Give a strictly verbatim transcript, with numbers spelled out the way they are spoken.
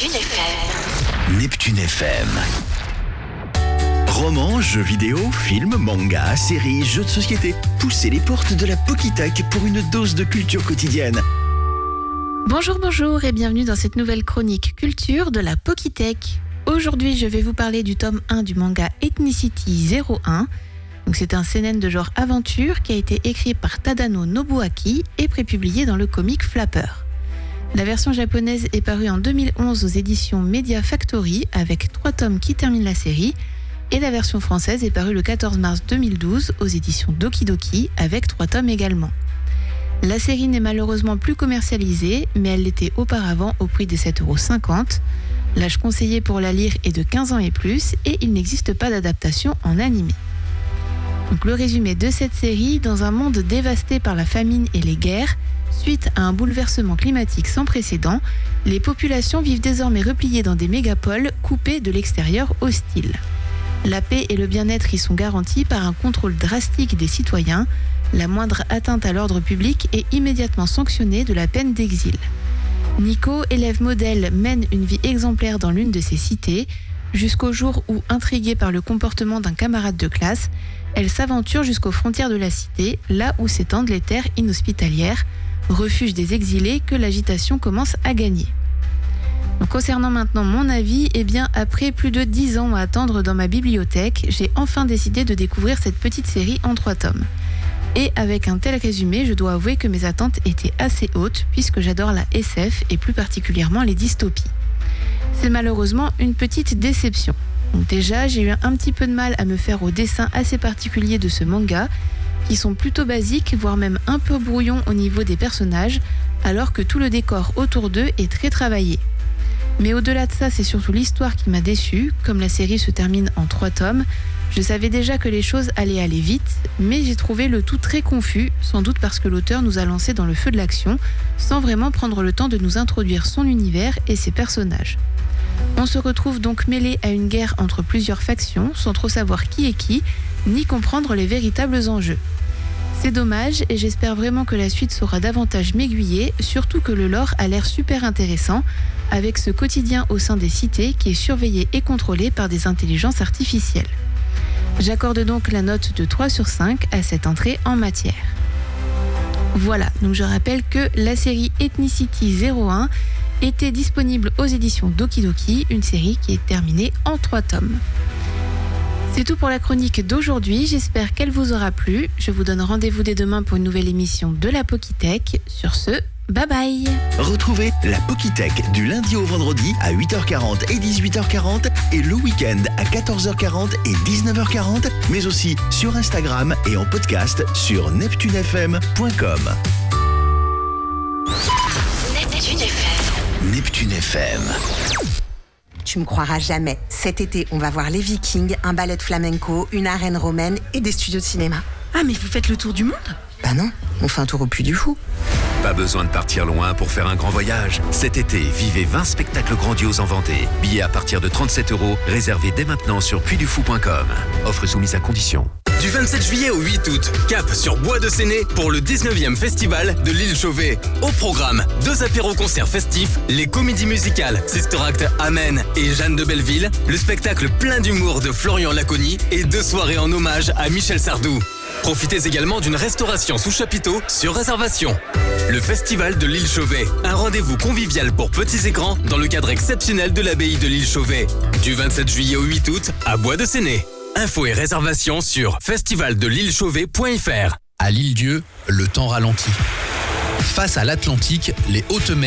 Neptune F M. Neptune F M. Romans, jeux vidéo, films, mangas, séries, jeux de société. Poussez les portes de la Pokitech pour une dose de culture quotidienne. Bonjour, bonjour et bienvenue dans cette nouvelle chronique culture de la Pokitech. Aujourd'hui, je vais vous parler du tome un du manga Ethnicity zéro un. Donc, c'est un seinen de genre aventure qui a été écrit par Tadano Nobuaki et prépublié dans le comic Flapper. La version japonaise est parue en deux mille onze aux éditions Media Factory avec trois tomes qui terminent la série, et la version française est parue le quatorze mars deux mille douze aux éditions Doki Doki avec trois tomes également. La série n'est malheureusement plus commercialisée, mais elle l'était auparavant au prix des sept euros cinquante. L'âge conseillé pour la lire est de quinze ans et plus, et il n'existe pas d'adaptation en animé. Donc le résumé de cette série: dans un monde dévasté par la famine et les guerres, suite à un bouleversement climatique sans précédent, les populations vivent désormais repliées dans des mégapoles coupées de l'extérieur hostile. La paix et le bien-être y sont garantis par un contrôle drastique des citoyens. La moindre atteinte à l'ordre public est immédiatement sanctionnée de la peine d'exil. Nico, élève modèle, mène une vie exemplaire dans l'une de ces cités, jusqu'au jour où, intriguée par le comportement d'un camarade de classe, elle s'aventure jusqu'aux frontières de la cité, là où s'étendent les terres inhospitalières, refuge des exilés que l'agitation commence à gagner. Donc, concernant maintenant mon avis, eh bien, après plus de dix ans à attendre dans ma bibliothèque, j'ai enfin décidé de découvrir cette petite série en trois tomes. Et avec un tel résumé, je dois avouer que mes attentes étaient assez hautes, puisque j'adore la S F et plus particulièrement les dystopies. C'est malheureusement une petite déception. Donc déjà, j'ai eu un petit peu de mal à me faire au dessin assez particulier de ce manga, qui sont plutôt basiques, voire même un peu brouillons au niveau des personnages, alors que tout le décor autour d'eux est très travaillé. Mais au-delà de ça, c'est surtout l'histoire qui m'a déçue. Comme la série se termine en trois tomes, je savais déjà que les choses allaient aller vite, mais j'ai trouvé le tout très confus, sans doute parce que l'auteur nous a lancés dans le feu de l'action, sans vraiment prendre le temps de nous introduire son univers et ses personnages. On se retrouve donc mêlé à une guerre entre plusieurs factions, sans trop savoir qui est qui, ni comprendre les véritables enjeux. C'est dommage, et j'espère vraiment que la suite saura davantage m'aiguiller, surtout que le lore a l'air super intéressant, avec ce quotidien au sein des cités qui est surveillé et contrôlé par des intelligences artificielles. J'accorde donc la note de trois sur cinq à cette entrée en matière. Voilà, donc je rappelle que la série Ethnicity zéro un était disponible aux éditions Doki Doki, une série qui est terminée en trois tomes. C'est tout pour la chronique d'aujourd'hui, j'espère qu'elle vous aura plu. Je vous donne rendez-vous dès demain pour une nouvelle émission de la Pokitech. Sur ce, bye bye. Retrouvez la Pokitech du lundi au vendredi à huit heures quarante et dix-huit heures quarante et le week-end à quatorze heures quarante et dix-neuf heures quarante, mais aussi sur Instagram et en podcast sur neptune f m point com. Neptune F M. Neptune F M. Tu me croiras jamais. Cet été, on va voir les Vikings, un ballet de flamenco, une arène romaine et des studios de cinéma. Ah, mais vous faites le tour du monde ? Bah non, on fait un tour au Puy du Fou. Pas besoin de partir loin pour faire un grand voyage. Cet été, vivez vingt spectacles grandioses en Vendée. Billets à partir de trente-sept euros, réservés dès maintenant sur puy du fou point com. Offre soumise à condition. Du vingt-sept juillet au huit août, cap sur Bois de Séné pour le dix-neuvième festival de l'île Chauvet. Au programme, deux apéros-concerts festifs, les comédies musicales Sister Act Amen et Jeanne de Belleville, le spectacle plein d'humour de Florian Laconi et deux soirées en hommage à Michel Sardou. Profitez également d'une restauration sous chapiteau sur réservation. Le Festival de l'île Chauvet, un rendez-vous convivial pour petits écrans dans le cadre exceptionnel de l'abbaye de l'île Chauvet. Du vingt-sept juillet au huit août à Bois de Séné. Infos et réservations sur festival de l'île chauvet point f r. À l'île-Dieu, le temps ralentit. Face à l'Atlantique, les hautes mers